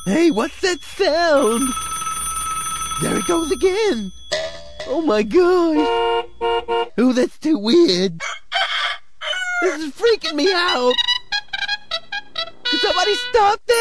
Hey, what's that sound? There it goes again. Oh my gosh. Oh, that's too weird. This is freaking me out. Could somebody stop this?